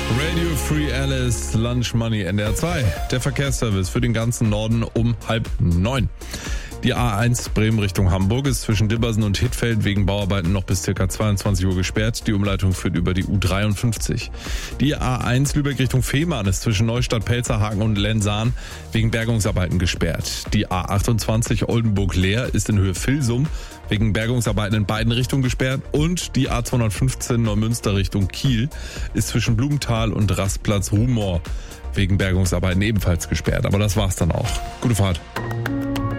Radio Free Alice, Lunch Money, NDR 2. Der Verkehrsservice für den ganzen Norden um 8:30. Die A1 Bremen Richtung Hamburg ist zwischen Dibbersen und Hittfeld wegen Bauarbeiten noch bis ca. 22 Uhr gesperrt. Die Umleitung führt über die U53. Die A1 Lübeck Richtung Fehmarn ist zwischen Neustadt, Pelzerhaken und Lensahn wegen Bergungsarbeiten gesperrt. Die A28 Oldenburg-Leer ist in Höhe Vilsum wegen Bergungsarbeiten in beiden Richtungen gesperrt. Und die A215 Neumünster Richtung Kiel ist zwischen Blumenthal und Rastplatz Rumor wegen Bergungsarbeiten ebenfalls gesperrt. Aber das war's dann auch. Gute Fahrt.